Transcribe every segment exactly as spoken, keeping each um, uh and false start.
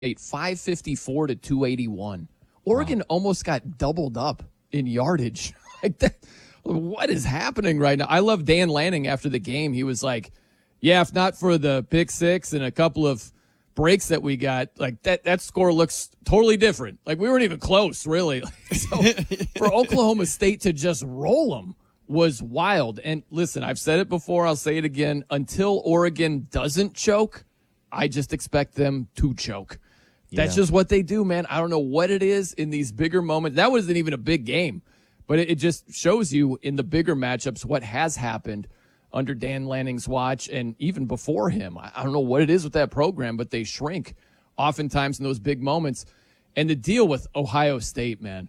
five fifty-four to two eighty-one. Oregon wow. almost got doubled up in yardage. Like that, what is happening right now? I love Dan Lanning after the game. He was like, yeah, if not for the pick six and a couple of breaks that we got, like that, that score looks totally different. Like we weren't even close, really. So for Oklahoma State to just roll them was wild. And listen, I've said it before. I'll say it again. Until Oregon doesn't choke, I just expect them to choke. That's yeah. just what they do, man. I don't know what it is in these bigger moments. That wasn't even a big game, but it, it just shows you in the bigger matchups what has happened under Dan Lanning's watch and even before him. I, I don't know what it is with that program, but they shrink oftentimes in those big moments. And the deal with Ohio State, man,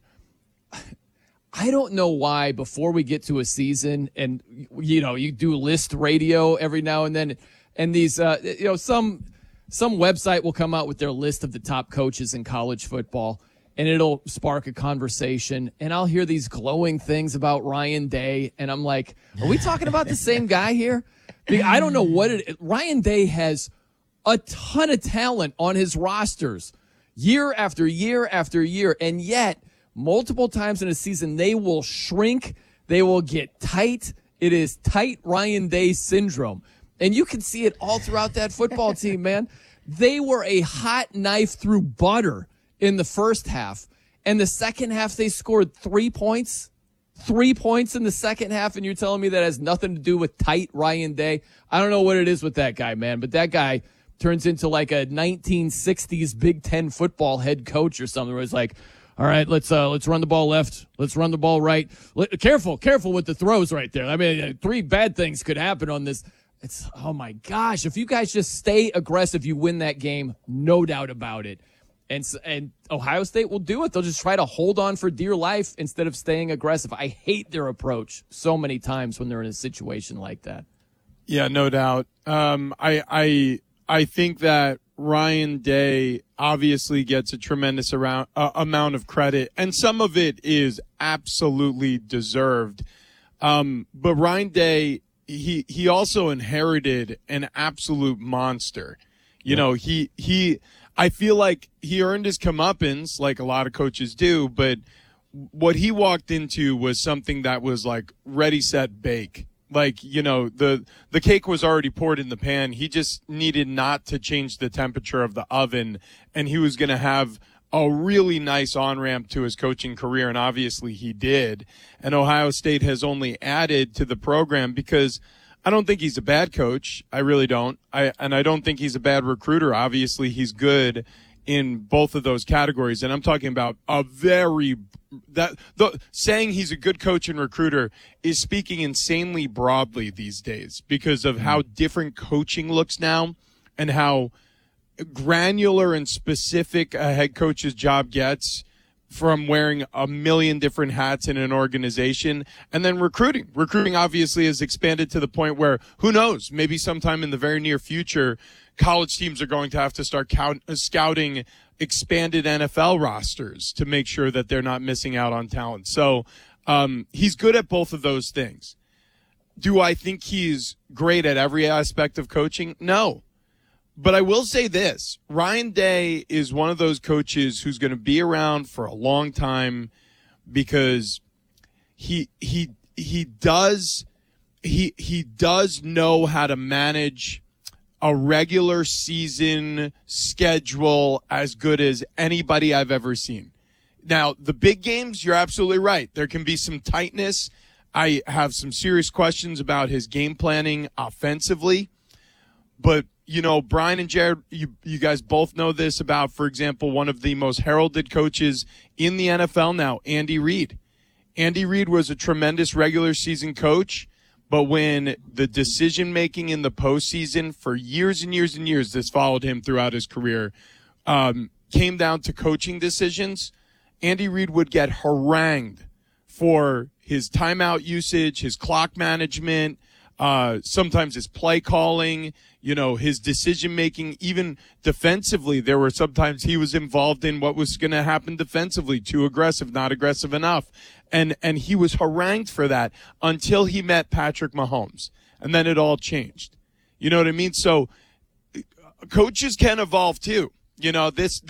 I don't know why before we get to a season and, you know, you do list radio every now and then, and these, uh, you know, some – Some website will come out with their list of the top coaches in college football, and it'll spark a conversation. And I'll hear these glowing things about Ryan Day, and I'm like, are we talking about the same guy here? I don't know what it is. Ryan Day has a ton of talent on his rosters year after year after year, and yet multiple times in a season they will shrink, they will get tight. It is tight Ryan Day syndrome. And you can see it all throughout that football team, man. They were a hot knife through butter in the first half. And the second half, they scored three points. Three points in the second half, and you're telling me that has nothing to do with tight Ryan Day? I don't know what it is with that guy, man. But that guy turns into like a nineteen sixties Big Ten football head coach or something where it's like, all right, let's uh, let's run the ball left. Let's run the ball right. Let, careful, careful with the throws right there. I mean, three bad things could happen on this. It's, oh, my gosh. If you guys just stay aggressive, you win that game, no doubt about it. And and Ohio State will do it. They'll just try to hold on for dear life instead of staying aggressive. I hate their approach so many times when they're in a situation like that. Yeah, no doubt. Um, I, I, I think that Ryan Day obviously gets a tremendous around, uh, amount of credit, and some of it is absolutely deserved. Um, but Ryan Day, he he also inherited an absolute monster. You know, he he I feel like he earned his comeuppance like a lot of coaches do, but what he walked into was something that was like ready, set, bake. Like, you know, the the cake was already poured in the pan. He just needed not to change the temperature of the oven, and he was going to have a really nice on-ramp to his coaching career, and obviously he did. And Ohio State has only added to the program because I don't think he's a bad coach. I really don't. I and I don't think he's a bad recruiter. Obviously, he's good in both of those categories. And I'm talking about a very that the saying he's a good coach and recruiter is speaking insanely broadly these days because of how different coaching looks now and how granular and specific a head coach's job gets from wearing a million different hats in an organization. And then recruiting. Recruiting obviously has expanded to the point where, who knows, maybe sometime in the very near future, college teams are going to have to start count, uh, scouting expanded N F L rosters to make sure that they're not missing out on talent. So um, he's good at both of those things. Do I think he's great at every aspect of coaching? No. But I will say this, Ryan Day is one of those coaches who's going to be around for a long time because he he he does he he does know how to manage a regular season schedule as good as anybody I've ever seen. Now, the big games, you're absolutely right. There can be some tightness. I have some serious questions about his game planning offensively, but you know, Brian and Jared, you, you guys both know this about, for example, one of the most heralded coaches in the N F L now, Andy Reid. Andy Reid was a tremendous regular season coach, but when the decision-making in the postseason for years and years and years, this followed him throughout his career, um, came down to coaching decisions, Andy Reid would get harangued for his timeout usage, his clock management, uh, sometimes his play calling, you know, his decision-making, even defensively. There were sometimes he was involved in what was going to happen defensively, too aggressive, not aggressive enough. And and he was harangued for that until he met Patrick Mahomes. And then it all changed. You know what I mean? So coaches can evolve, too. You know, this